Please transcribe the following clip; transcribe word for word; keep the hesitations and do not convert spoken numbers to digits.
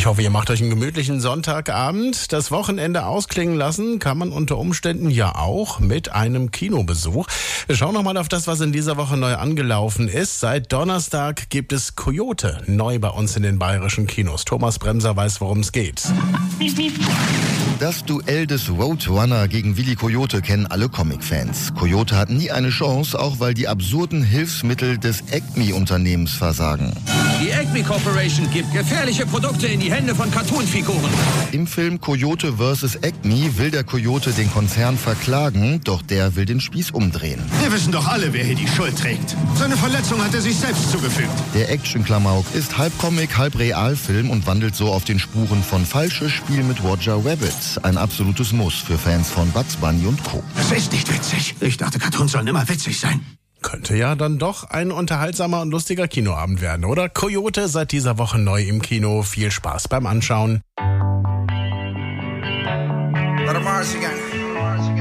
Ich hoffe, ihr macht euch einen gemütlichen Sonntagabend. Das Wochenende ausklingen lassen kann man unter Umständen ja auch mit einem Kinobesuch. Wir schauen nochmal auf das, was in dieser Woche neu angelaufen ist. Seit Donnerstag gibt es Coyote neu bei uns in den bayerischen Kinos. Thomas Bremser weiß, worum es geht. Das Duell des Roadrunner gegen Willy Coyote kennen alle Comic-Fans. Coyote hat nie eine Chance, auch weil die absurden Hilfsmittel des Acme-Unternehmens versagen. Die Acme Corporation gibt gefährliche Produkte in die Hände von Cartoon-Figuren. Im Film Coyote versus. Acme will der Coyote den Konzern verklagen, doch der will den Spieß umdrehen. Wir wissen doch alle, wer hier die Schuld trägt. Seine Verletzung hat er sich selbst zugefügt. Der Action-Klamauk ist halb Comic, halb Realfilm und wandelt so auf den Spuren von Falsches Spiel mit Roger Rabbit. Ein absolutes Muss für Fans von Bugs Bunny und Co. Das ist nicht witzig. Ich dachte, Cartoons sollen immer witzig sein. Könnte ja dann doch ein unterhaltsamer und lustiger Kinoabend werden, oder? Coyote seit dieser Woche neu im Kino. Viel Spaß beim Anschauen. Let 'em Mars again.